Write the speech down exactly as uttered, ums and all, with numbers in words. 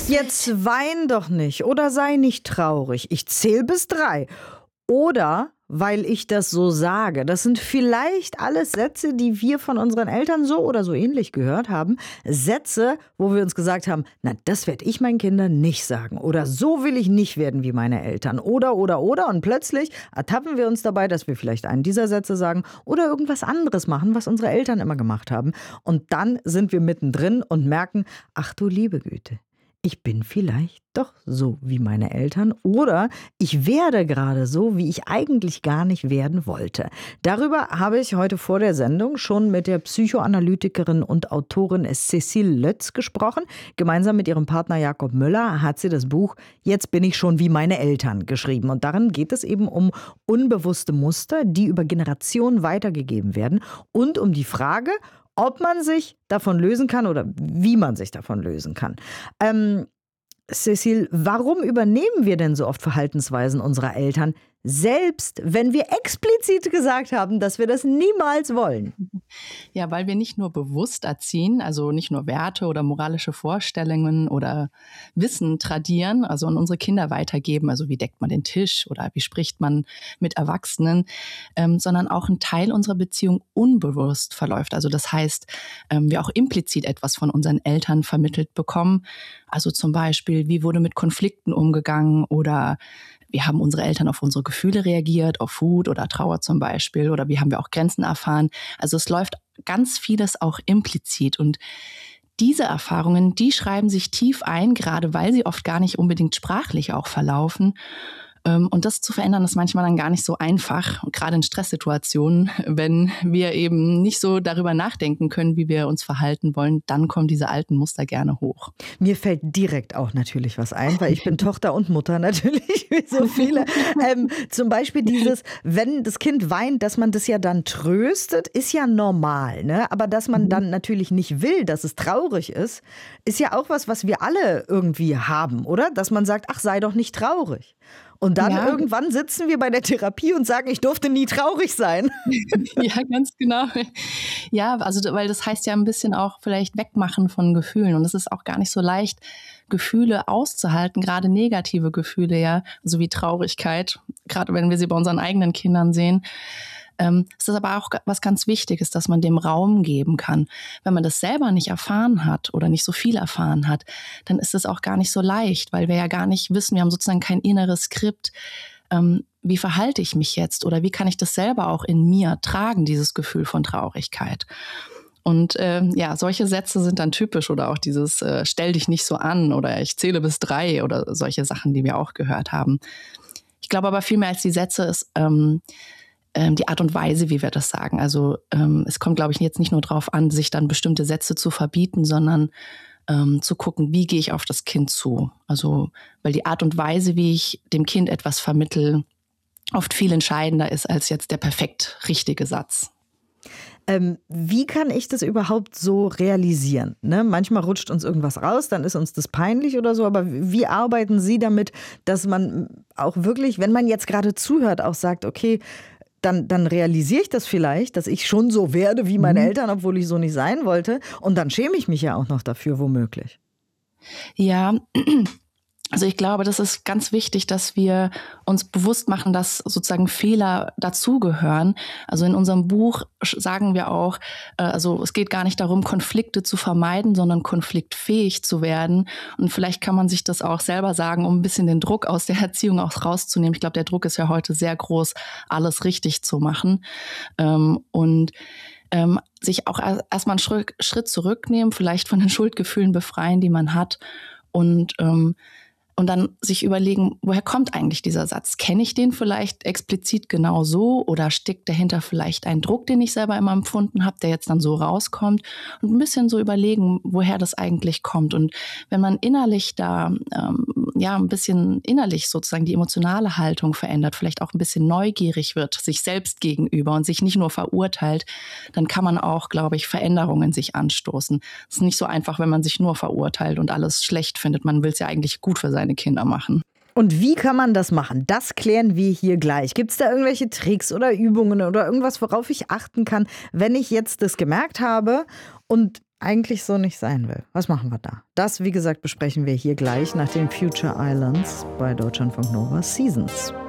Jetzt wein doch nicht oder sei nicht traurig. Ich zähle bis drei. Oder weil ich das so sage. Das sind vielleicht alles Sätze, die wir von unseren Eltern so oder so ähnlich gehört haben. Sätze, wo wir uns gesagt haben, na, das werde ich meinen Kindern nicht sagen. Oder so will ich nicht werden wie meine Eltern. Oder, oder, oder. Und plötzlich ertappen wir uns dabei, dass wir vielleicht einen dieser Sätze sagen oder irgendwas anderes machen, was unsere Eltern immer gemacht haben. Und dann sind wir mittendrin und merken, ach du liebe Güte. Ich bin vielleicht doch so wie meine Eltern oder ich werde gerade so, wie ich eigentlich gar nicht werden wollte. Darüber habe ich heute vor der Sendung schon mit der Psychoanalytikerin und Autorin Cecile Lötz gesprochen. Gemeinsam mit ihrem Partner Jakob Müller hat sie das Buch Jetzt bin ich schon wie meine Eltern geschrieben. Und darin geht es eben um unbewusste Muster, die über Generationen weitergegeben werden und um die Frage, ob man sich davon lösen kann oder wie man sich davon lösen kann. Ähm, Cecile, warum übernehmen wir denn so oft Verhaltensweisen unserer Eltern, selbst wenn wir explizit gesagt haben, dass wir das niemals wollen? Ja, weil wir nicht nur bewusst erziehen, also nicht nur Werte oder moralische Vorstellungen oder Wissen tradieren, also an unsere Kinder weitergeben, also wie deckt man den Tisch oder wie spricht man mit Erwachsenen, ähm, sondern auch ein Teil unserer Beziehung unbewusst verläuft. Also das heißt, ähm, wir auch implizit etwas von unseren Eltern vermittelt bekommen. Also zum Beispiel, wie wurde mit Konflikten umgegangen oder wie haben unsere Eltern auf unsere Gefühle reagiert, auf Wut oder Trauer zum Beispiel oder wie haben wir auch Grenzen erfahren. Also es läuft ganz vieles auch implizit und diese Erfahrungen, die schreiben sich tief ein, gerade weil sie oft gar nicht unbedingt sprachlich auch verlaufen. Und das zu verändern, ist manchmal dann gar nicht so einfach, gerade in Stresssituationen, wenn wir eben nicht so darüber nachdenken können, wie wir uns verhalten wollen, dann kommen diese alten Muster gerne hoch. Mir fällt direkt auch natürlich was ein, weil ich bin Tochter und Mutter natürlich, wie so viele. Ähm, zum Beispiel dieses, wenn das Kind weint, dass man das ja dann tröstet, ist ja normal, ne? Aber dass man dann natürlich nicht will, dass es traurig ist, ist ja auch was, was wir alle irgendwie haben, oder? Dass man sagt, ach, sei doch nicht traurig. Und dann ja. Irgendwann sitzen wir bei der Therapie und sagen, ich durfte nie traurig sein. Ja, ganz genau. Ja, also weil das heißt ja ein bisschen auch vielleicht wegmachen von Gefühlen. Und es ist auch gar nicht so leicht, Gefühle auszuhalten, gerade negative Gefühle, ja, so wie Traurigkeit, gerade wenn wir sie bei unseren eigenen Kindern sehen. Ähm, es ist aber auch was ganz Wichtiges, dass man dem Raum geben kann. Wenn man das selber nicht erfahren hat oder nicht so viel erfahren hat, dann ist es auch gar nicht so leicht, weil wir ja gar nicht wissen, wir haben sozusagen kein inneres Skript. Ähm, wie verhalte ich mich jetzt oder wie kann ich das selber auch in mir tragen, dieses Gefühl von Traurigkeit? Und ähm, ja, solche Sätze sind dann typisch oder auch dieses äh, stell dich nicht so an oder ich zähle bis drei oder solche Sachen, die wir auch gehört haben. Ich glaube aber viel mehr als die Sätze ist ähm, die Art und Weise, wie wir das sagen. Also ähm, es kommt, glaube ich, jetzt nicht nur darauf an, sich dann bestimmte Sätze zu verbieten, sondern ähm, zu gucken, wie gehe ich auf das Kind zu. Also weil die Art und Weise, wie ich dem Kind etwas vermittle, oft viel entscheidender ist als jetzt der perfekt richtige Satz. Ähm, wie kann ich das überhaupt so realisieren? Ne? Manchmal rutscht uns irgendwas raus, dann ist uns das peinlich oder so. Aber wie arbeiten Sie damit, dass man auch wirklich, wenn man jetzt gerade zuhört, auch sagt, okay, Dann, dann realisiere ich das vielleicht, dass ich schon so werde wie meine Eltern, obwohl ich so nicht sein wollte. Und dann schäme ich mich ja auch noch dafür, womöglich. Ja, also ich glaube, das ist ganz wichtig, dass wir uns bewusst machen, dass sozusagen Fehler dazugehören. Also in unserem Buch sagen wir auch, also es geht gar nicht darum, Konflikte zu vermeiden, sondern konfliktfähig zu werden. Und vielleicht kann man sich das auch selber sagen, um ein bisschen den Druck aus der Erziehung auch rauszunehmen. Ich glaube, der Druck ist ja heute sehr groß, alles richtig zu machen. Und ähm, sich auch erstmal einen Schritt zurücknehmen, vielleicht von den Schuldgefühlen befreien, die man hat. Und ähm, Und dann sich überlegen, woher kommt eigentlich dieser Satz? Kenne ich den vielleicht explizit genau so oder steckt dahinter vielleicht ein Druck, den ich selber immer empfunden habe, der jetzt dann so rauskommt? Und ein bisschen so überlegen, woher das eigentlich kommt. Und wenn man innerlich da, ähm, ja, ein bisschen innerlich sozusagen die emotionale Haltung verändert, vielleicht auch ein bisschen neugierig wird, sich selbst gegenüber und sich nicht nur verurteilt, dann kann man auch, glaube ich, Veränderungen sich anstoßen. Es ist nicht so einfach, wenn man sich nur verurteilt und alles schlecht findet. Man will es ja eigentlich gut für seine Kinder machen. Und wie kann man das machen? Das klären wir hier gleich. Gibt es da irgendwelche Tricks oder Übungen oder irgendwas, worauf ich achten kann, wenn ich jetzt das gemerkt habe und eigentlich so nicht sein will. Was machen wir da? Das, wie gesagt, besprechen wir hier gleich nach den Future Islands bei Deutschlandfunk Nova Seasons.